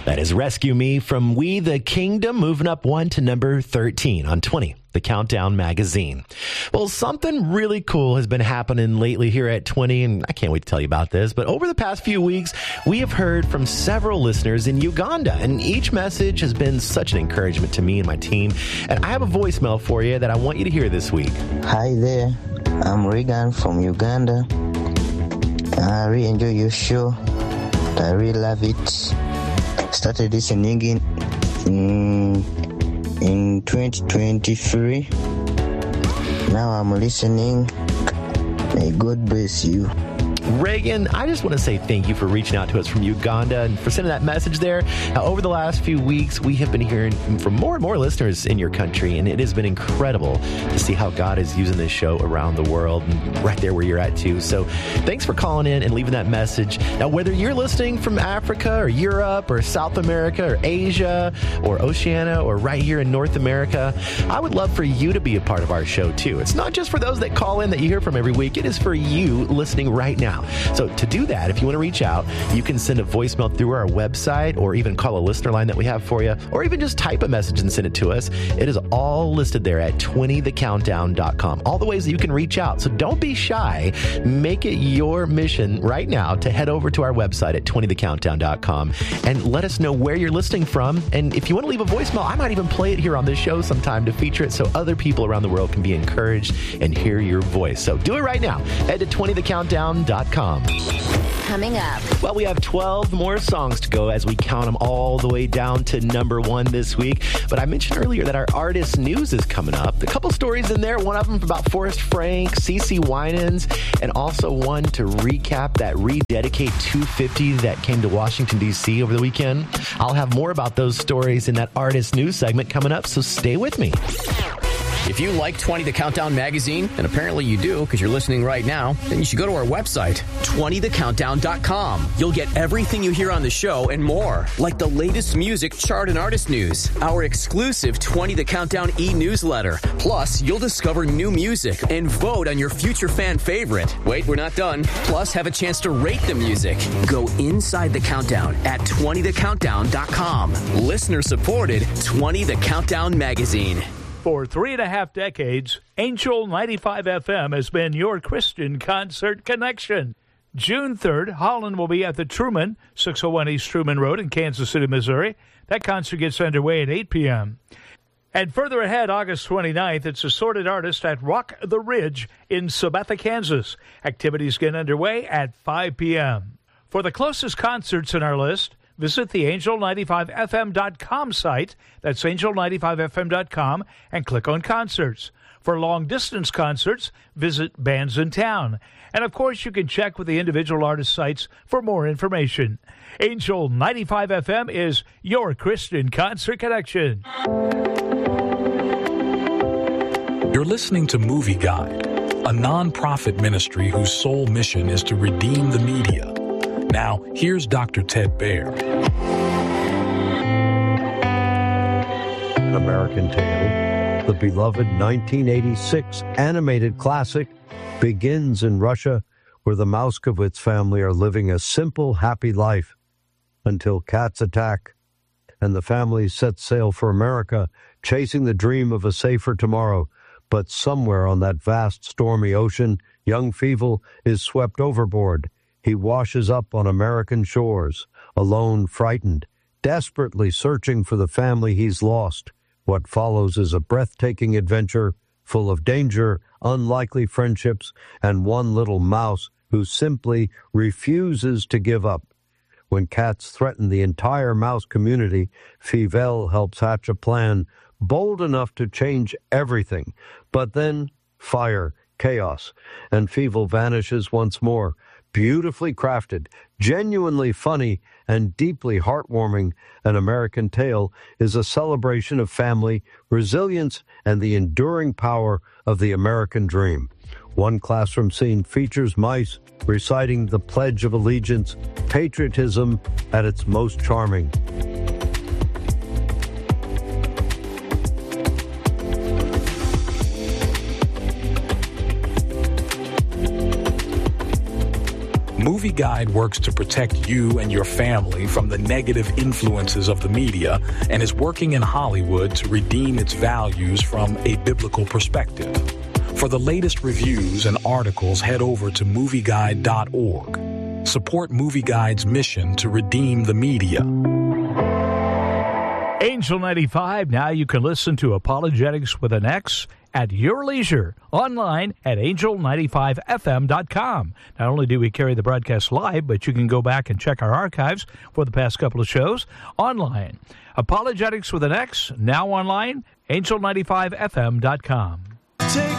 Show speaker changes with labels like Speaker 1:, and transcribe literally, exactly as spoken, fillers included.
Speaker 1: That is Rescue Me from We the Kingdom, moving up one to number thirteen on twenty, the Countdown magazine. Well, something really cool has been happening lately here at twenty, and I can't wait to tell you about this. But over the past few weeks, we have heard from several listeners in Uganda, and each message has been such an encouragement to me and my team. And I have a voicemail for you that I want you to hear this week.
Speaker 2: Hi there, I'm Regan from Uganda. I really enjoy your show. I really love it. Started listening in, in, in twenty twenty-three. Now I'm listening. May God bless you.
Speaker 1: Reagan, I just want to say thank you for reaching out to us from Uganda and for sending that message there. Now, over the last few weeks, we have been hearing from more and more listeners in your country, and it has been incredible to see how God is using this show around the world and right there where you're at, too. So thanks for calling in and leaving that message. Now, whether you're listening from Africa or Europe or South America or Asia or Oceania or right here in North America, I would love for you to be a part of our show, too. It's not just for those that call in that you hear from every week. It is for you listening right now. So to do that, if you want to reach out, you can send a voicemail through our website or even call a listener line that we have for you, or even just type a message and send it to us. It is all listed there at twenty the countdown dot com. All the ways that you can reach out. So don't be shy. Make it your mission right now to head over to our website at twenty the countdown dot com and let us know where you're listening from. And if you want to leave a voicemail, I might even play it here on this show sometime to feature it so other people around the world can be encouraged and hear your voice. So do it right now. Head to twenty the countdown dot com.
Speaker 3: Coming up.
Speaker 1: Well, we have twelve more songs to go as we count them all the way down to number one this week. But I mentioned earlier that our artist news is coming up. A couple stories in there, one of them about Forrest Frank, CeCe Winans, and also one to recap that Rededicate two fifty that came to Washington, D C over the weekend. I'll have more about those stories in that artist news segment coming up, so stay with me.
Speaker 4: If you like twenty the Countdown magazine, and apparently you do because you're listening right now, then you should go to our website, twenty the countdown dot com. You'll get everything you hear on the show and more, like the latest music, chart, and artist news, our exclusive twenty the Countdown e-newsletter. Plus, you'll discover new music and vote on your future fan favorite. Wait, we're not done. Plus, have a chance to rate the music. Go inside the countdown at twenty the countdown dot com. Listener-supported twenty the Countdown magazine.
Speaker 5: For three and a half decades, Angel ninety-five F M has been your Christian concert connection. June third, Holland will be at the Truman, six oh one East Truman Road in Kansas City, Missouri. That concert gets underway at eight p.m. And further ahead, August twenty-ninth, it's Assorted Artist at Rock the Ridge in Sabetha, Kansas. Activities get underway at five p.m. For the closest concerts in our list, visit the angel ninety-five F M dot com site. That's angel ninety-five F M dot com and click on concerts. For long-distance concerts, visit Bands in Town. And, of course, you can check with the individual artist sites for more information. Angel ninety-five F M is your Christian concert connection.
Speaker 6: You're listening to Movie Guide, a non-profit ministry whose sole mission is to redeem the media. Now, here's Doctor Ted Baer.
Speaker 7: An American Tail, the beloved nineteen eighty-six animated classic, begins in Russia, where the Mouskowitz family are living a simple, happy life until cats attack, and the family sets sail for America, chasing the dream of a safer tomorrow. But somewhere on that vast, stormy ocean, young Fievel is swept overboard. He washes up on American shores, alone, frightened, desperately searching for the family he's lost. What follows is a breathtaking adventure full of danger, unlikely friendships, and one little mouse who simply refuses to give up. When cats threaten the entire mouse community, Fievel helps hatch a plan bold enough to change everything. But then, fire, chaos, and Fievel vanishes once more. Beautifully crafted, genuinely funny, and deeply heartwarming, An American Tail is a celebration of family, resilience, and the enduring power of the American dream. One classroom scene features mice reciting the Pledge of Allegiance, patriotism at its most charming.
Speaker 6: Movie Guide works to protect you and your family from the negative influences of the media and is working in Hollywood to redeem its values from a biblical perspective. For the latest reviews and articles, head over to movie guide dot org. Support Movie Guide's mission to redeem the media.
Speaker 5: Angel ninety-five, now you can listen to Apologetics with an X at your leisure, online at angel ninety-five f m dot com. Not only do we carry the broadcast live, but you can go back and check our archives for the past couple of shows online. Apologetics with an X, now online, angel ninety-five f m dot com.
Speaker 3: Take